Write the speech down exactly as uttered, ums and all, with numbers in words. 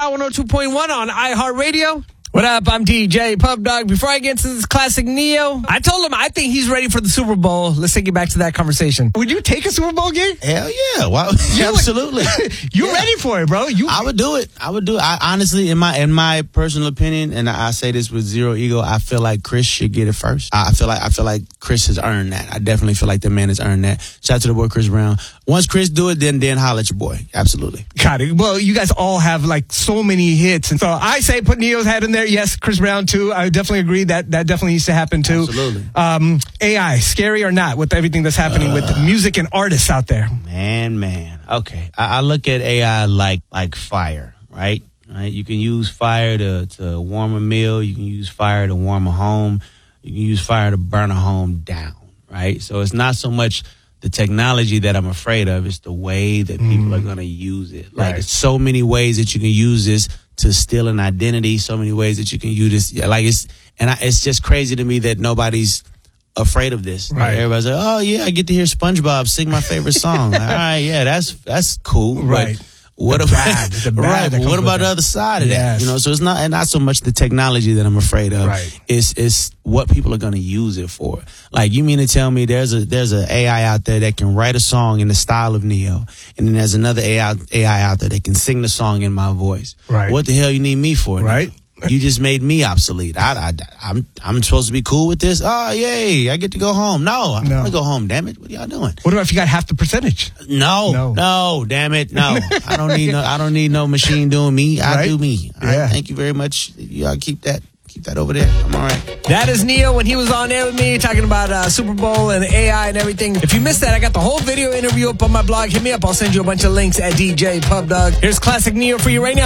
Style one oh two point one on iHeartRadio. What up? I'm D J Pub Dog. Before I get into this classic Neo, I told him I think he's ready for the Super Bowl. Let's take it back to that conversation. Would you take a Super Bowl gig? Hell yeah. Wow. Absolutely. You're yeah. ready for it, bro. You I would do it. I would do it. I honestly, in my in my personal opinion, and I say this with zero ego, I feel like Chris should get it first. I feel like I feel like Chris has earned that. I definitely feel like the man has earned that. Shout out to the boy Chris Brown. Once Chris do it, then then holler at your boy. Absolutely. Got it. Well, you guys all have like so many hits, and so I say put Neo's hat in there. Yes, Chris Brown too. I definitely agree that that definitely needs to happen too. Absolutely. Um, A I, scary or not, with everything that's happening uh, with music and artists out there. Man, man. Okay, I, I look at A I like like fire, right? Right. You can use fire to to warm a meal. You can use fire to warm a home. You can use fire to burn a home down. Right. So it's not so much the technology that I'm afraid of, it's the way that people mm. are going to use it. Like, right. so many ways that you can use this to steal an identity, so many ways that you can use this. Like, it's, and I, it's just crazy to me that nobody's afraid of this. Right. Like, everybody's like, oh, yeah, I get to hear SpongeBob sing my favorite song. All right, yeah, that's that's cool. Right. But what the about, bad, the bad right, what about the other side of yes. that? You know, so it's not, and not so much the technology that I'm afraid of. Right. It's, it's what people are going to use it for. Like, you mean to tell me there's a, there's an A I out there that can write a song in the style of Neo, and then there's another A I, A I out there that can sing the song in my voice. Right. What the hell you need me for? Right. Now? You just made me obsolete. I, I, I'm, I'm supposed to be cool with this. Oh, yay! I get to go home. No, I don't no. want to go home. Damn it! What are y'all doing? What about if you got half the percentage? No, no, no damn it, no. I don't need no. I don't need no machine doing me. I right? do me. All yeah. right, thank you very much. Y'all keep that. Keep that over there. I'm all right. That is Neo when he was on there with me talking about uh, Super Bowl and A I and everything. If you missed that, I got the whole video interview up on my blog. Hit me up. I'll send you a bunch of links at D J Pub Dog. Here's classic Neo for you right now.